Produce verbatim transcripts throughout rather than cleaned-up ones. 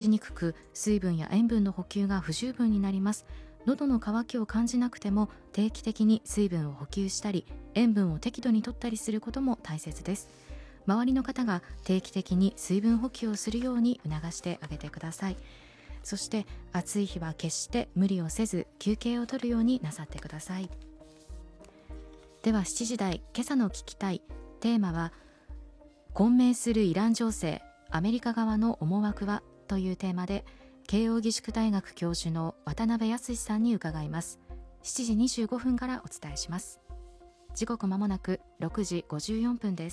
にくく、水分や塩分の補給が不十分になります。喉の渇きを感じなくても定期的に水分を補給したり、塩分を適度に摂ったりすることも大切です。周りの方が定期的に水分補給をするように促してあげてください。そして暑い日は決して無理をせず休憩を取るようになさってください。ではしちじ台、今朝の聞きたいテーマは、混迷するイラン情勢、アメリカ側の思惑はというテーマで、慶應義塾大学教授の渡辺康さんに伺います。しちじにじゅうごふんからお伝えします。時刻まもなくろくじごじゅうよんぷんです。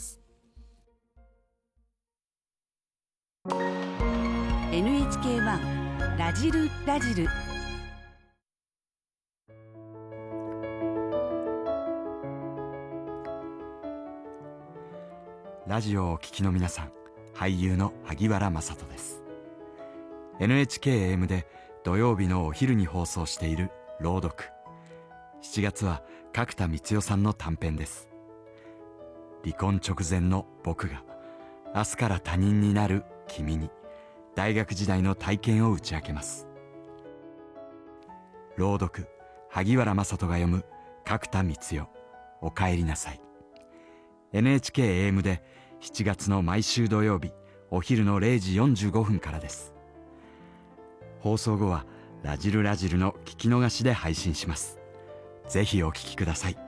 エヌエイチケーワン ラジルラジル。 ラジオをお聞きの皆さん、俳優の萩原聖人です。 エヌエイチケーエーエム で土曜日のお昼に放送している朗読。しちがつは角田光代さんの短編です。離婚直前の僕が明日から他人になる君に大学時代の体験を打ち明けます。朗読、萩原聖人が読む角田光代、おかえりなさい。 エヌエイチケーエーエム でしちがつの毎週土曜日お昼のれいじよんじゅうごふんからです。放送後はラジルラジルの聞き逃しで配信します。ぜひお聞きください。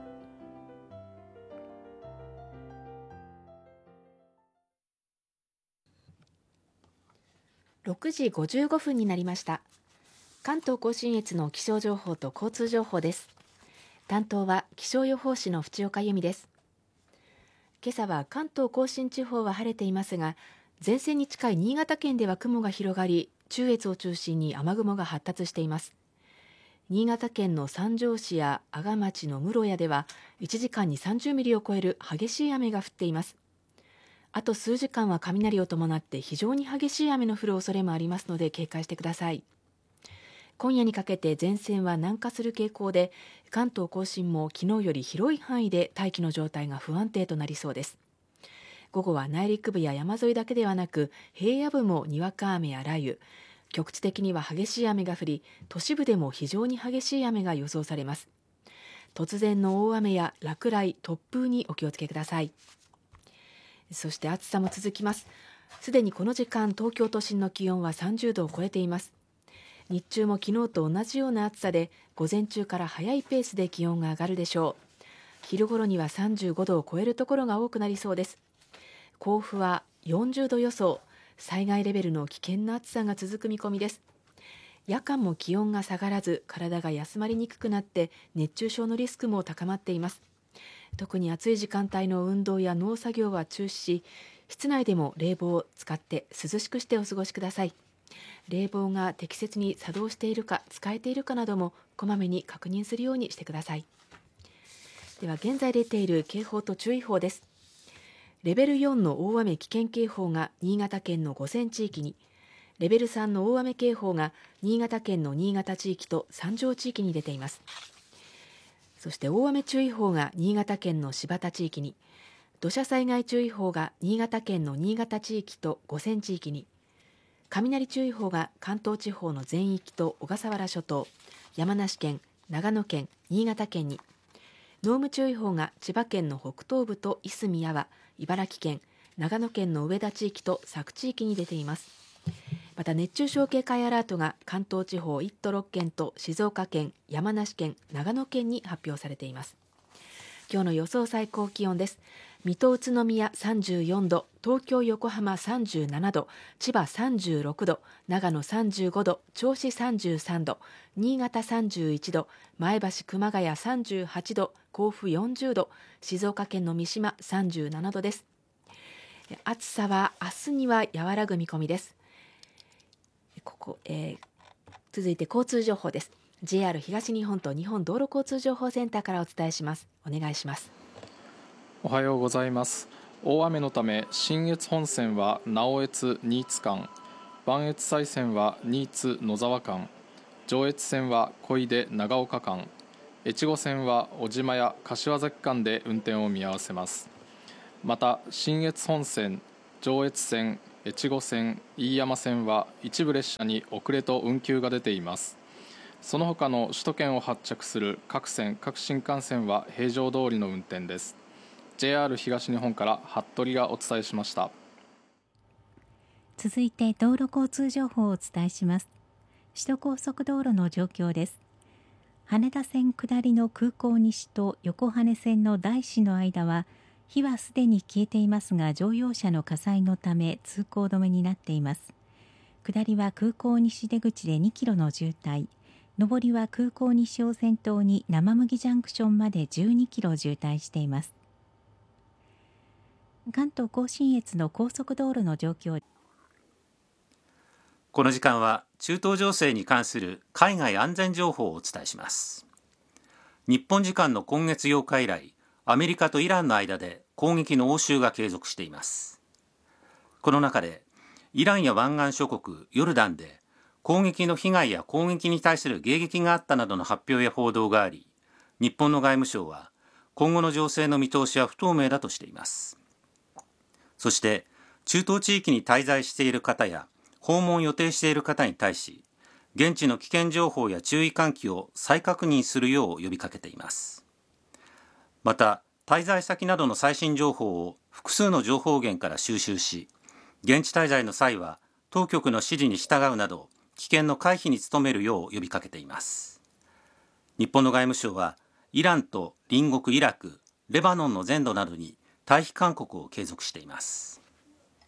ろくじごじゅうごふんになりました。関東甲信越の気象情報と交通情報です。担当は気象予報士の淵岡由美です。今朝は関東甲信地方は晴れていますが、前線に近い新潟県では雲が広がり、中越を中心に雨雲が発達しています。新潟県の三条市や阿賀町の室谷ではいちじかんにさんじゅうミリを超える激しい雨が降っています。あと数時間は雷を伴って非常に激しい雨の降る恐れもありますので警戒してください。今夜にかけて前線は南下する傾向で、関東甲信も昨日より広い範囲で大気の状態が不安定となりそうです。午後は内陸部や山沿いだけではなく、平野部もにわか雨や雷雨、局地的には激しい雨が降り、都市部でも非常に激しい雨が予想されます。突然の大雨や落雷、突風にお気をつけください。そして暑さも続きます。すでにこの時間、東京都心の気温はさんじゅうどを超えています。日中も昨日と同じような暑さで、午前中から早いペースで気温が上がるでしょう。昼頃にはさんじゅうごどを超えるところが多くなりそうです。甲府はよんじゅうど予想、災害レベルの危険な暑さが続く見込みです。夜間も気温が下がらず、体が休まりにくくなって熱中症のリスクも高まっています。特に暑い時間帯の運動や農作業は中止し、室内でも冷房を使って涼しくしてお過ごしください。冷房が適切に作動しているか使えているかなどもこまめに確認するようにしてください。では現在出ている警報と注意報です。レベルよんの大雨危険警報が新潟県の五泉地域に、レベルさんの大雨警報が新潟県の新潟地域と三条地域に出ています。そして大雨注意報が新潟県の新発田地域に、土砂災害注意報が新潟県の新潟地域と五泉地域に、雷注意報が関東地方の全域と小笠原諸島、山梨県、長野県、新潟県に、濃霧注意報が千葉県の北東部といすみやわ、茨城県、長野県の上田地域と佐久地域に出ています。また熱中症警戒アラートが関東地方いっ都ろっけんと静岡県、山梨県、長野県に発表されています。今日の予想最高気温です。水戸宇都宮さんじゅうよんど、東京横浜さんじゅうななど、千葉さんじゅうろくど、長野さんじゅうごど、銚子さんじゅうさんど、新潟さんじゅういちど、前橋熊谷さんじゅうはちど、甲府よんじゅうど、静岡県の三島さんじゅうななどです。暑さは明日には和らぐ見込みです。ここ、えー、続いて交通情報です。 ジェイアール 東日本と日本道路交通情報センターからお伝えします。お願いします。 おはようございます。大雨のため信越本線は直江津新津間、磐越西線は新津野沢間、上越線は小出長岡間、越後線は小島や柏崎間で運転を見合わせます。また信越本線、上越線、 越後線、飯山線は一部列車に遅れと運休が出ています。その他の首都圏を発着する各線、各新幹線は平常通りの運転です。 ジェイアール 東日本から服部がお伝えしました。 続いて道路交通情報をお伝えします。首都高速道路の状況です。羽田線下りの空港西と横羽線の大師の間は火はすでに消えていますが、乗用車の火災のため通行止めになっています。下りは空港西出口でにキロの渋滞、上りは空港西を先頭に生麦ジャンクションまでじゅうにキロ渋滞しています。関東甲信越の高速道路の状況。 この時間は中東情勢に関する海外安全情報をお伝えします。日本時間の今月ようか以来、アメリカとイランの間で攻撃の応酬が継続しています。この中でイランや湾岸諸国ヨルダンで攻撃の被害や攻撃に対する迎撃があったなどの発表や報道があり、日本の外務省は今後の情勢の見通しは不透明だとしています。そして中東地域に滞在している方や訪問を予定している方に対し、現地の危険情報や注意喚起を再確認するよう呼びかけています。また滞在先などの最新情報を複数の情報源から収集し、現地滞在の際は当局の指示に従うなど危険の回避に努めるよう呼びかけています。日本の外務省はイランと隣国イラク、レバノンの全土などに退避勧告を継続しています。